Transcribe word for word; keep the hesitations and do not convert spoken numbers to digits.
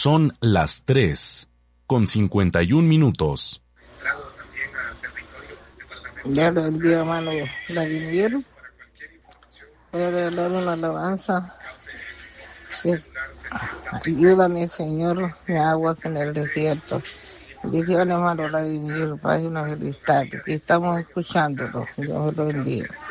Son las tres, con cincuenta y un minutos. Ya lo envío, hermano Vladimir. Voy a regalar una alabanza. Es, ayúdame, Señor, me aguas en el desierto. Bendiciones, hermano Vladimir, página feliz tarde. Aquí estamos escuchándolo. Dios lo bendiga.